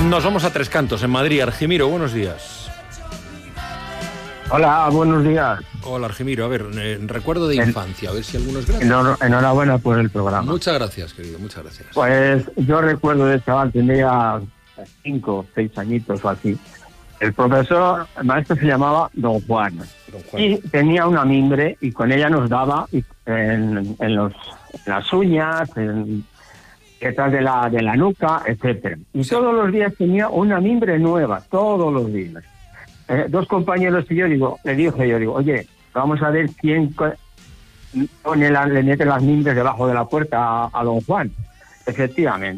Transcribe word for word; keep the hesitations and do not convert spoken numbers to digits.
Nos vamos a Tres Cantos, en Madrid. Argimiro, buenos días. Hola, buenos días. Hola, Argimiro. A ver, eh, recuerdo de infancia, a ver si algunos gracias. Enhor- Enhorabuena por el programa. Muchas gracias, querido, muchas gracias. Pues yo recuerdo de chaval, tenía cinco, seis añitos o así. El profesor, el maestro se llamaba Don Juan. Don Juan. Y tenía una mimbre y con ella nos daba en, en, los, en las uñas, en, detrás de la, de la nuca, etcétera. Y Sí. todos los días tenía una mimbre nueva, todos los días. Eh, dos compañeros y yo, digo, le dije yo, digo, oye, vamos a ver quién co- pone la, le mete las mimbres debajo de la puerta a, a Don Juan. Efectivamente.